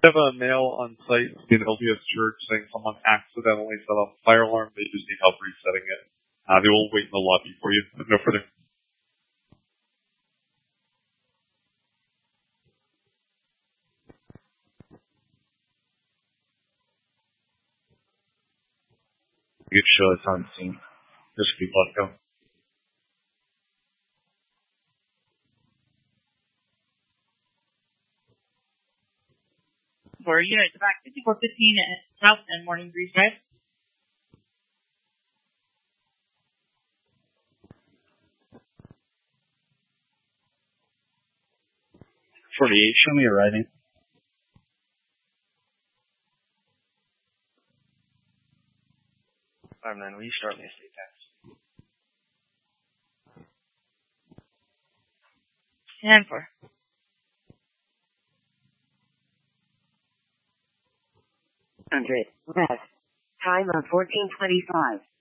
We have a male on site at the LDS Church saying someone accidentally set off a fire alarm. They just need help resetting it. They will wait in the lobby for you. No further. Good show us on scene. Just keep on going. For units back 5415 South and Morning Breeze Drive. 48, show me arriving. Alright, man, will you start me a state tax? And for. West. Time of 14:25.